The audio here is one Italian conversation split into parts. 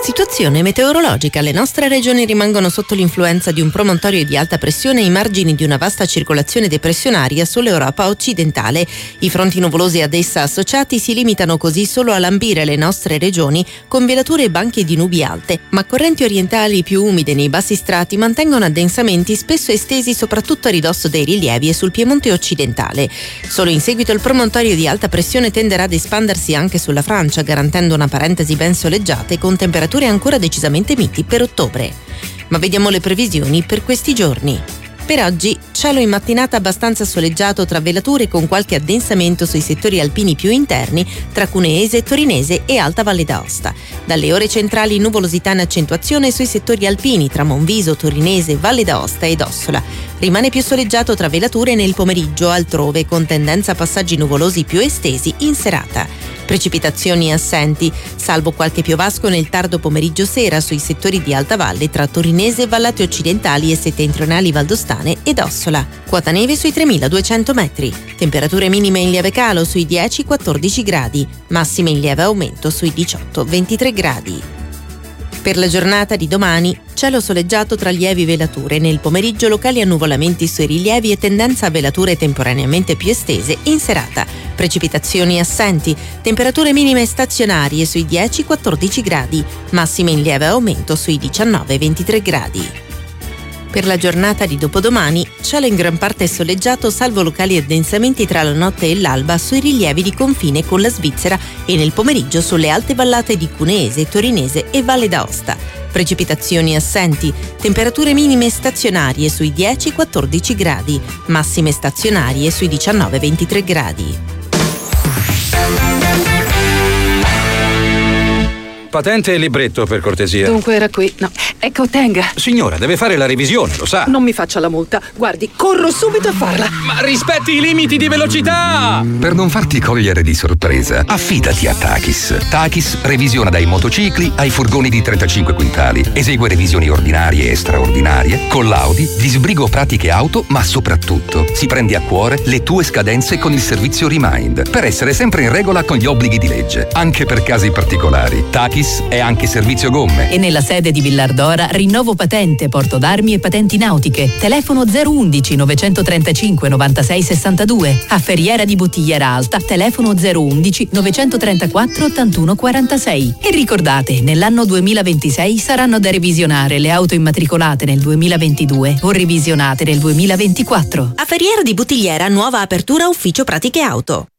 Situazione meteorologica. Le nostre regioni rimangono sotto l'influenza di un promontorio di alta pressione ai margini di una vasta circolazione depressionaria sull'Europa occidentale. I fronti nuvolosi ad essa associati si limitano così solo a lambire le nostre regioni con velature e banche di nubi alte, ma correnti orientali più umide nei bassi strati mantengono addensamenti spesso estesi soprattutto a ridosso dei rilievi e sul Piemonte occidentale. Solo in seguito il promontorio di alta pressione tenderà ad espandersi anche sulla Francia, garantendo una parentesi ben soleggiata e con temperature ancora decisamente miti per ottobre. Ma vediamo le previsioni per questi giorni. Per oggi, cielo in mattinata abbastanza soleggiato tra velature con qualche addensamento sui settori alpini più interni tra Cuneese, Torinese e Alta Valle d'Aosta. Dalle ore centrali nuvolosità in accentuazione sui settori alpini tra Monviso, Torinese, Valle d'Aosta ed Ossola. Rimane più soleggiato tra velature nel pomeriggio altrove con tendenza a passaggi nuvolosi più estesi in serata. Precipitazioni assenti, salvo qualche piovasco nel tardo pomeriggio sera sui settori di Alta Valle tra Torinese, vallate occidentali e settentrionali valdostane ed Ossola. Quota neve sui 3.200 metri. Temperature minime in lieve calo sui 10-14 gradi, massime in lieve aumento sui 18-23 gradi. Per la giornata di domani, cielo soleggiato tra lievi velature, nel pomeriggio locali annuvolamenti sui rilievi e tendenza a velature temporaneamente più estese in serata. Precipitazioni assenti, temperature minime stazionarie sui 10-14 gradi, massime in lieve aumento sui 19-23 gradi. Per la giornata di dopodomani, cielo in gran parte soleggiato salvo locali addensamenti tra la notte e l'alba sui rilievi di confine con la Svizzera e nel pomeriggio sulle alte vallate di Cuneese, Torinese e Valle d'Aosta. Precipitazioni assenti, temperature minime stazionarie sui 10-14 gradi, massime stazionarie sui 19-23 gradi. Patente e libretto, per cortesia. Dunque era qui. No, ecco, tenga. Signora, deve fare la revisione, lo sa. Non mi faccia la multa. Guardi, corro subito a farla. Ma rispetti i limiti di velocità! Per non farti cogliere di sorpresa, affidati a Takis. Takis revisiona dai motocicli ai furgoni di 35 quintali. Esegue revisioni ordinarie e straordinarie, con l'Audi, disbrigo pratiche auto, ma soprattutto si prende a cuore le tue scadenze con il servizio Remind, per essere sempre in regola con gli obblighi di legge, anche per casi particolari. Takis è anche servizio gomme. E nella sede di Villardora rinnovo patente, porto d'armi e patenti nautiche. Telefono 011 935 96 62. A Ferriera di Bottigliera Alta, telefono 011 934 81 46. E ricordate, nell'anno 2026 saranno da revisionare le auto immatricolate nel 2022 o revisionate nel 2024. A Ferriera di Bottigliera, nuova apertura ufficio pratiche auto.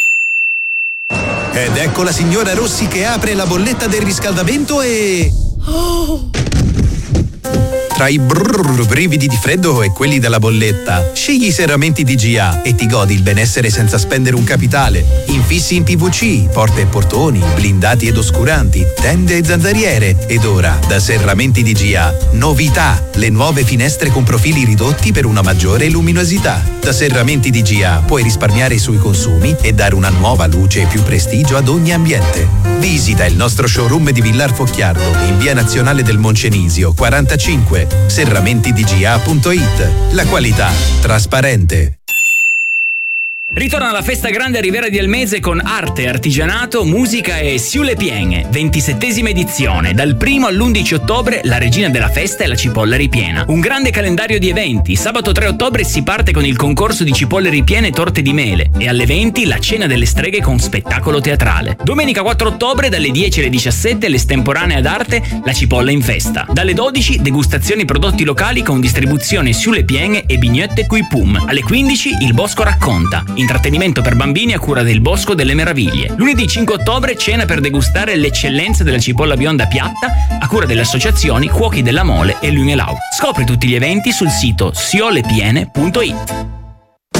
Ed ecco la signora Rossi che apre la bolletta del riscaldamento e... Oh! Tra i brividi di freddo e quelli della bolletta, scegli i serramenti DGA e ti godi il benessere senza spendere un capitale. Infissi in PVC, porte e portoni, blindati ed oscuranti, tende e zanzariere. Ed ora, da Serramenti DGA, novità! Le nuove finestre con profili ridotti per una maggiore luminosità. Da Serramenti DGA puoi risparmiare sui consumi e dare una nuova luce e più prestigio ad ogni ambiente. Visita il nostro showroom di Villar Focchiardo in via Nazionale del Moncenisio 45. serramentiDGA.it. La qualità trasparente. Ritorna la festa grande a Riviera di Almese con arte, artigianato, musica e Siule Piene, 27esima edizione. Dal 1 all'11 ottobre la regina della festa è la cipolla ripiena. Un grande calendario di eventi. Sabato 3 ottobre si parte con il concorso di cipolle ripiene e torte di mele e alle 20 la cena delle streghe con spettacolo teatrale. Domenica 4 ottobre dalle 10 alle 17 l'estemporanea d'arte La cipolla in festa. Dalle 12 degustazioni prodotti locali con distribuzione Siule Piene e Bignette Cui Pum. Alle 15 il Bosco racconta. Intrattenimento per bambini a cura del Bosco delle Meraviglie. Lunedì 5 ottobre cena per degustare l'eccellenza della cipolla bionda piatta a cura delle associazioni Cuochi della Mole e Lunelau. Scopri tutti gli eventi sul sito siolepiene.it.